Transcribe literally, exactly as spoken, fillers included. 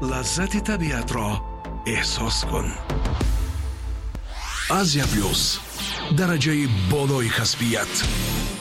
لذت طبیعت را احساس کن. آسیا پلوس، درجه بالای کسبیت.